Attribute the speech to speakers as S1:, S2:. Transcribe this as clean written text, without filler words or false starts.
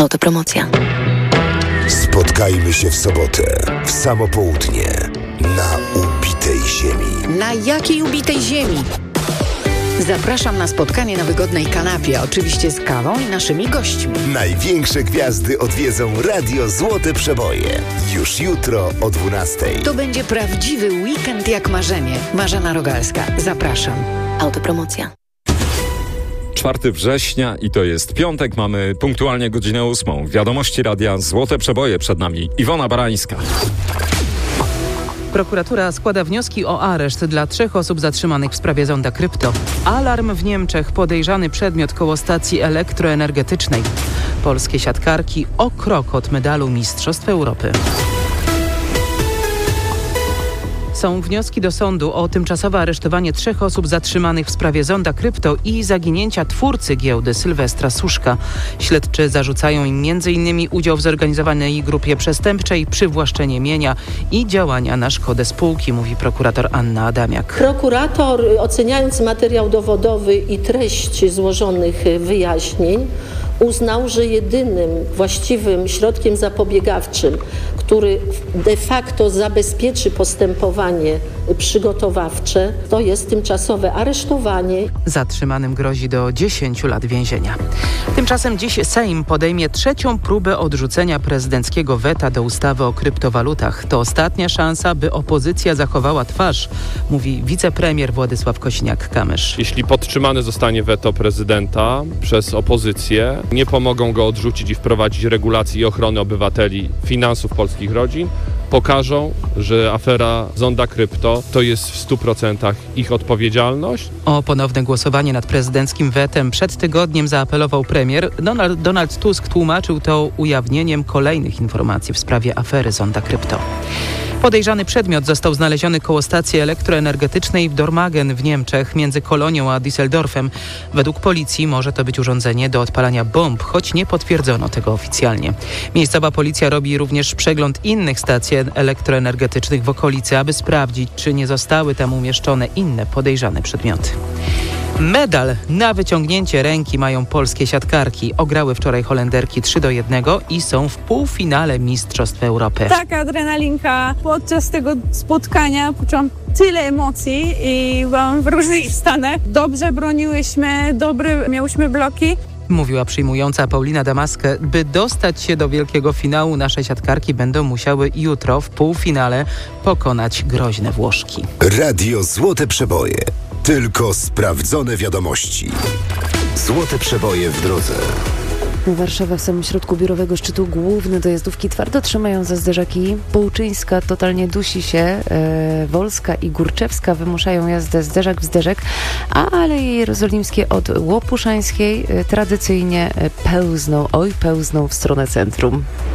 S1: Autopromocja.
S2: Spotkajmy się w sobotę, w samo południe, na ubitej ziemi.
S3: Na jakiej ubitej ziemi? Zapraszam na spotkanie na wygodnej kanapie, oczywiście z kawą i naszymi gośćmi.
S2: Największe gwiazdy odwiedzą Radio Złote Przeboje. Już jutro o 12:00.
S3: To będzie prawdziwy weekend jak marzenie. Marzena Rogalska. Zapraszam.
S1: Autopromocja.
S4: 4 września i to jest piątek, mamy punktualnie godzinę 8. Wiadomości Radia Złote Przeboje, przed nami Iwona Barańska.
S5: Prokuratura składa wnioski o areszt dla 3 osób zatrzymanych w sprawie zonda krypto. Alarm w Niemczech, podejrzany przedmiot koło stacji elektroenergetycznej. Polskie siatkarki o krok od medalu Mistrzostw Europy. Są wnioski do sądu o tymczasowe aresztowanie 3 osób zatrzymanych w sprawie zonda krypto i zaginięcia twórcy giełdy Sylwestra Suszka. Śledczy zarzucają im m.in. udział w zorganizowanej grupie przestępczej, przywłaszczenie mienia i działania na szkodę spółki, mówi prokurator Anna Adamiak.
S6: Prokurator, oceniając materiał dowodowy i treść złożonych wyjaśnień, uznał, że jedynym właściwym środkiem zapobiegawczym, który de facto zabezpieczy postępowanie przygotowawcze, to jest tymczasowe aresztowanie.
S5: Zatrzymanym grozi do 10 lat więzienia. Tymczasem dziś Sejm podejmie 3. próbę odrzucenia prezydenckiego weta do ustawy o kryptowalutach. To ostatnia szansa, by opozycja zachowała twarz, mówi wicepremier Władysław Kosiniak-Kamysz.
S7: Jeśli podtrzymane zostanie weto prezydenta przez opozycję, nie pomogą go odrzucić i wprowadzić regulacji i ochrony obywateli, finansów polskich rodzin, pokażą, że afera zonda krypto to jest w 100% ich odpowiedzialność.
S5: O ponowne głosowanie nad prezydenckim wetem przed tygodniem zaapelował premier. Donald Tusk tłumaczył to ujawnieniem kolejnych informacji w sprawie afery zonda krypto. Podejrzany przedmiot został znaleziony koło stacji elektroenergetycznej w Dormagen w Niemczech, między Kolonią a Düsseldorfem. Według policji może to być urządzenie do odpalania bomb, choć nie potwierdzono tego oficjalnie. Miejscowa policja robi również przegląd innych stacji elektroenergetycznych w okolicy, aby sprawdzić, czy nie zostały tam umieszczone inne podejrzane przedmioty. Medal na wyciągnięcie ręki mają polskie siatkarki. Ograły wczoraj Holenderki 3-1 i są w półfinale Mistrzostw Europy.
S8: Taka adrenalinka podczas tego spotkania. Poczułam tyle emocji i byłam w różnych stanach. Dobrze broniłyśmy, dobre miałyśmy bloki.
S5: Mówiła przyjmująca Paulina Damaskę. By dostać się do wielkiego finału, nasze siatkarki będą musiały jutro w półfinale pokonać groźne Włoszki.
S2: Radio Złote Przeboje. Tylko sprawdzone wiadomości. Złote Przeboje w drodze.
S1: Warszawa w samym środku biurowego szczytu główne dojazdówki twardo trzymają za zderzaki. Połczyńska totalnie dusi się, Wolska i Górczewska wymuszają jazdę zderzak w zderzek, a Aleje Jerozolimskie od Łopuszańskiej tradycyjnie pełzną w stronę centrum.